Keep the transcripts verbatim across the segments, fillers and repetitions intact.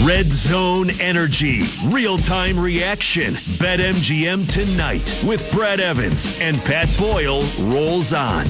Red Zone Energy, real-time reaction. BetMGM tonight with Brad Evans and Pat Boyle rolls on.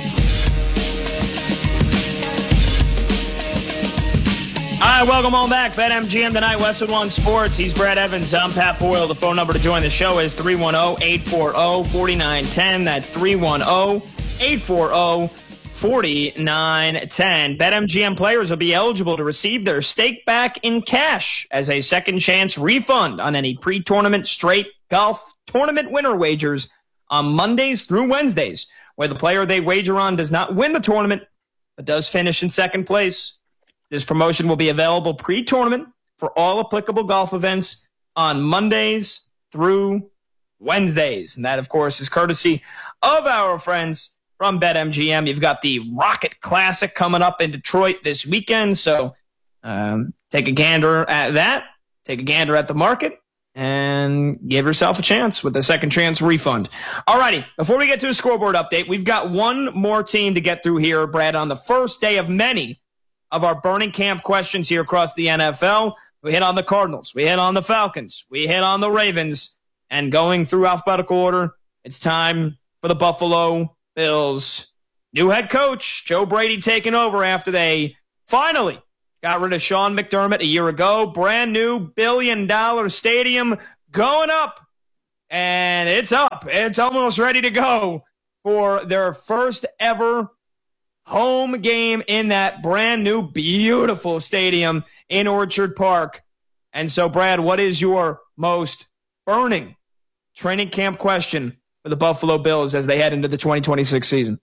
All right, welcome on back. BetMGM tonight, Westwood One Sports. He's Brad Evans. I'm Pat Boyle. The phone number to join the show is three one zero, eight four zero, four nine one zero. That's three one zero, eight four zero, four nine one zero. BetMGM players will be eligible to receive their stake back in cash as a second chance refund on any pre-tournament straight golf tournament winner wagers on Mondays through Wednesdays, where the player they wager on does not win the tournament but does finish in second place. This promotion will be available pre-tournament for all applicable golf events on Mondays through Wednesdays. And that, of course, is courtesy of our friends from BetMGM. You've got the Rocket Classic coming up in Detroit this weekend. So um, take a gander at that. Take a gander at the market and give yourself a chance with the second chance refund. All righty. Before we get to a scoreboard update, we've got one more team to get through here, Brad, on the first day of many of our burning camp questions here across the N F L. We hit on the Cardinals. We hit on the Falcons. We hit on the Ravens. And going through alphabetical order, it's time for the Buffalo Bills. New head coach, Joe Brady, taking over after they finally got rid of Sean McDermott a year ago. Brand new billion-dollar stadium going up. And it's up. It's almost ready to go for their first ever home game in that brand new, beautiful stadium in Orchard Park. And so, Brad, what is your most burning training camp question for the Buffalo Bills as they head into the twenty twenty-six season?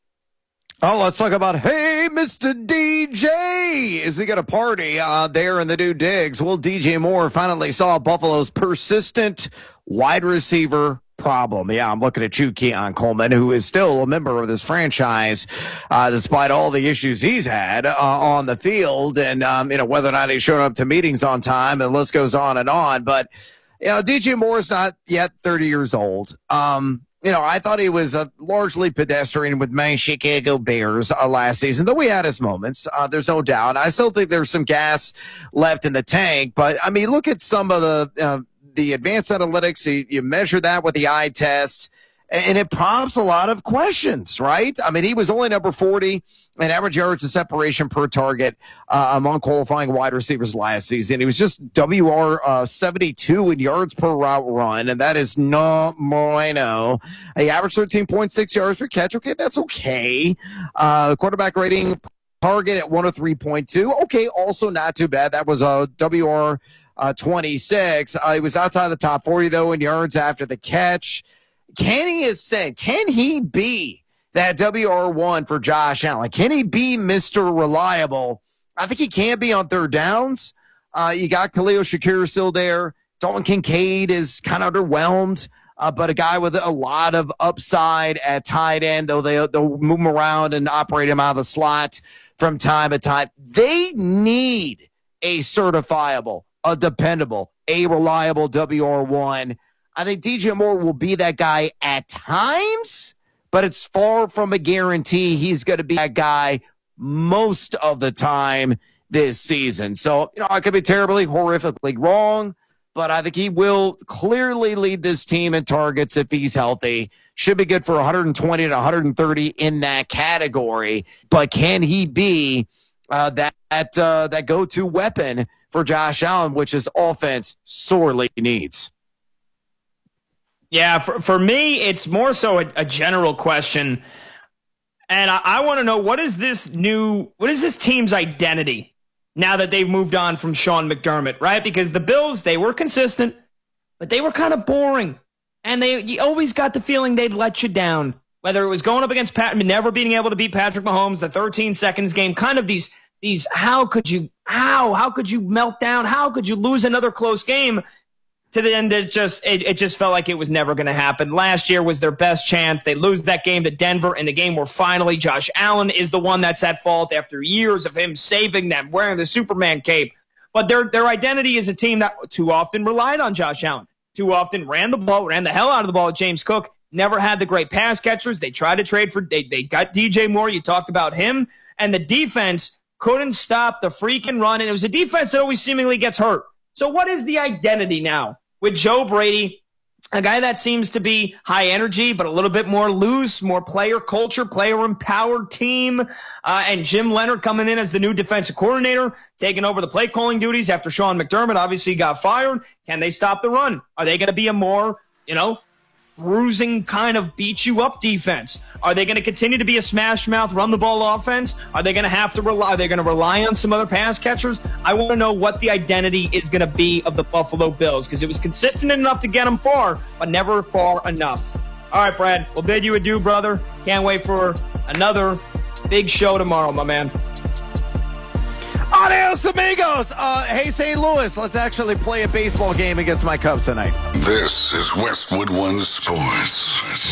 Oh, let's talk about, hey, Mister D J. Is he got a party uh, there in the new digs? Well, D J Moore finally saw Buffalo's persistent wide receiver problem. Yeah, I'm looking at you, Keon Coleman, who is still a member of this franchise, uh, despite all the issues he's had uh, on the field, and um, you know, whether or not he's showing up to meetings on time, and the list goes on and on. But you know, D J Moore's not yet thirty years old. Um, you know, I thought he was a largely pedestrian with my Chicago Bears uh, last season, though he had his moments. Uh, there's no doubt. I still think there's some gas left in the tank, but I mean, look at some of the uh, the advanced analytics. You, you measure that with the eye test, and it prompts a lot of questions, right? I mean, he was only number forty in average yards of separation per target uh, among qualifying wide receivers last season. He was just W R uh, seventy-two in yards per route run, and that is no bueno. He averaged thirteen point six yards per catch. Okay, that's okay. Uh, quarterback rating target at one oh three point two. Okay, also not too bad. That was a W R Uh, twenty-six. Uh, he was outside the top forty, though, in yards after the catch. Can he ascend? Can he be that W R one for Josh Allen? Can he be Mister Reliable? I think he can be on third downs. Uh, you got Khalil Shakir still there. Dalton Kincaid is kind of underwhelmed, uh, but a guy with a lot of upside at tight end, though they, they'll move him around and operate him out of the slot from time to time. They need a certifiable, a dependable, a reliable W R one. I think D J Moore will be that guy at times, but it's far from a guarantee he's going to be that guy most of the time this season. So, you know, I could be terribly, horrifically wrong, but I think he will clearly lead this team in targets if he's healthy. Should be good for one hundred twenty to one hundred thirty in that category, but can he be uh, that that, uh, that go-to weapon for Josh Allen, which his offense sorely needs? Yeah, for, for me, it's more so a, a general question. And I, I want to know, what is this new, what is this team's identity now that they've moved on from Sean McDermott, right? Because the Bills, they were consistent, but they were kind of boring. And they you always got the feeling they'd let you down. Whether it was going up against Pat, never being able to beat Patrick Mahomes, the thirteen seconds game, kind of these, these, how could you, how, how could you melt down? How could you lose another close game? To the end, it just it, it just felt like it was never going to happen. Last year was their best chance. They lose that game to Denver in the game where finally Josh Allen is the one that's at fault after years of him saving them, wearing the Superman cape. But their their identity is a team that too often relied on Josh Allen, too often ran the ball, ran the hell out of the ball at James Cook, never had the great pass catchers. They tried to trade for, they, they got D J Moore. You talked about him. And the defense, couldn't stop the freaking run, and it was a defense that always seemingly gets hurt. So what is the identity now with Joe Brady, a guy that seems to be high energy, but a little bit more loose, more player culture, player-empowered team, uh, and Jim Leonard coming in as the new defensive coordinator, taking over the play calling duties after Sean McDermott obviously got fired. Can they stop the run? Are they going to be a more, you know, bruising kind of beat you up defense? Are they going to continue to be a smash mouth, run the ball offense? Are they going to have to rely? Are they going to rely on some other pass catchers? I want to know what the identity is going to be of the Buffalo Bills, because it was consistent enough to get them far, but never far enough. All right, Brad, we'll bid you adieu, brother. Can't wait for another big show tomorrow, my man. Adios, amigos. Uh, hey, Saint Louis, let's actually play a baseball game against my Cubs tonight. This is Westwood One Sports.